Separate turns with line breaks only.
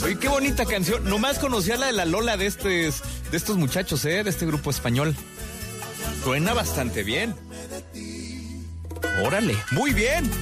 Oye, qué bonita canción. Nomás conocía la de la Lola de estos muchachos, de este grupo español. Suena bastante bien. Órale, muy bien.